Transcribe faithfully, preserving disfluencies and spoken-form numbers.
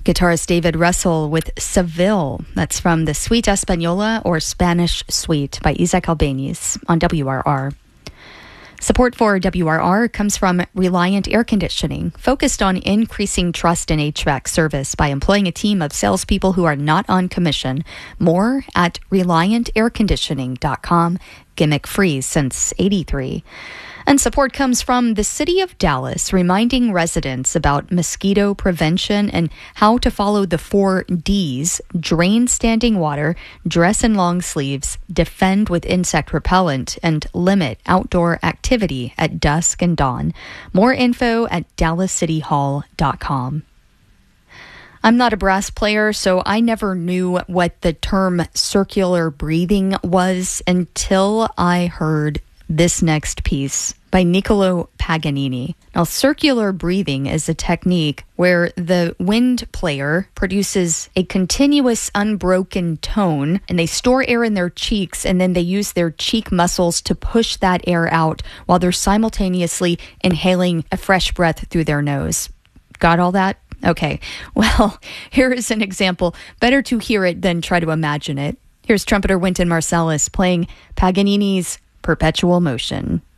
Guitarist David Russell with Seville. That's from the Suite Española or Spanish Suite by Isaac Albéniz on W R R. Support for W R R comes from Reliant Air Conditioning, focused on increasing trust in H V A C service by employing a team of salespeople who are not on commission. More at reliant air conditioning dot com. Gimmick free since eighty-three. And support comes from the City of Dallas, reminding residents about mosquito prevention and how to follow the four D's: drain standing water, dress in long sleeves, defend with insect repellent, and limit outdoor activity at dusk and dawn. More info at dallas city hall dot com. I'm not a brass player, so I never knew what the term circular breathing was until I heard this next piece by Niccolo Paganini. Now, circular breathing is a technique where the wind player produces a continuous, unbroken tone, and they store air in their cheeks, and then they use their cheek muscles to push that air out while they're simultaneously inhaling a fresh breath through their nose. Got all that? Okay. Well, here is an example. Better to hear it than try to imagine it. Here's trumpeter Wynton Marsalis playing Paganini's Perpetual Motion.